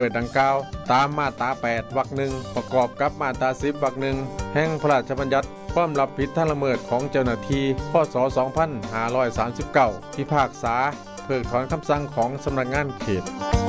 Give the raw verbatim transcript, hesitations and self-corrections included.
เปิดดังกล่าวตามมาตราแปดวรรคหนึ่งประกอบกับมาตราสิบวรรคหนึ่งแห่งพระราชบัญญัติความรับผิดทางละเมิดของเจ้าหน้าที่พ.ศ. สองพันห้าร้อยสามสิบเก้าพิพากษาเพิกถอนคำสั่งของสำนักงานเขต